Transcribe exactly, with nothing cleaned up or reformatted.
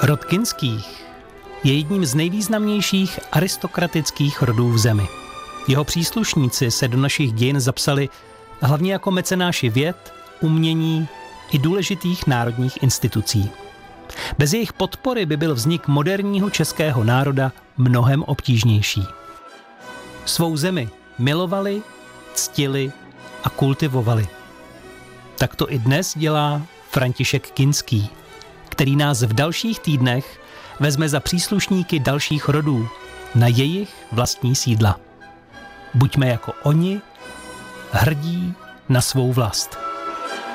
Rod Kinských je jedním z nejvýznamnějších aristokratických rodů v zemi. Jeho příslušníci se do našich dějin zapsali hlavně jako mecenáši věd, umění i důležitých národních institucí. Bez jejich podpory by byl vznik moderního českého národa mnohem obtížnější. Svou zemi milovali, ctili a kultivovali. Tak to i dnes dělá František Kinský, který nás v dalších týdnech vezme za příslušníky dalších rodů na jejich vlastní sídla. Buďme jako oni, hrdí na svou vlast.